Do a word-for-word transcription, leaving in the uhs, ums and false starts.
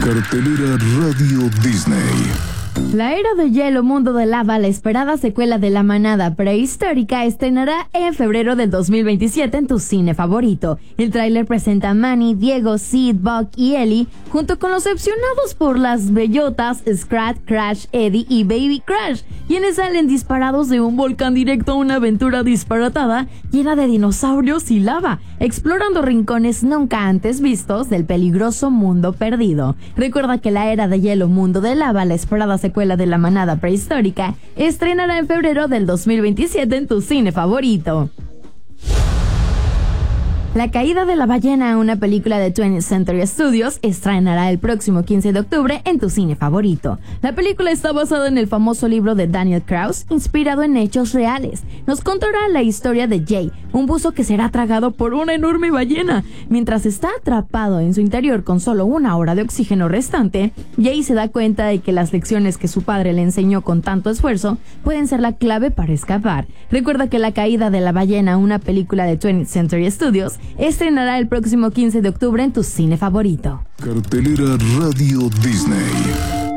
Cartelera Radio Disney. La Era de Hielo, Mundo de Lava, la esperada secuela de La Manada Prehistórica, estrenará en febrero del dos mil veintisiete en tu cine favorito. El tráiler presenta a Manny, Diego, Sid, Buck y Ellie, junto con los opcionados por las bellotas Scrat, Crash, Eddie y Baby Crash, quienes salen disparados de un volcán directo a una aventura disparatada llena de dinosaurios y lava, explorando rincones nunca antes vistos del peligroso mundo perdido. Recuerda que La Era de Hielo, Mundo de Lava, la esperada secuela de La Manada Prehistórica, estrenará en febrero del dos mil veintisiete en tu cine favorito. La caída de la ballena, una película de twentieth Century Studios, estrenará el próximo quince de octubre en tu cine favorito. La película está basada en el famoso libro de Daniel Kraus, inspirado en hechos reales. Nos contará la historia de Jay, un buzo que será tragado por una enorme ballena. Mientras está atrapado en su interior con solo una hora de oxígeno restante, Jay se da cuenta de que las lecciones que su padre le enseñó con tanto esfuerzo pueden ser la clave para escapar. Recuerda que La caída de la ballena, una película de twentieth Century Studios, estrenará el próximo quince de octubre en tu cine favorito. Cartelera Radio Disney.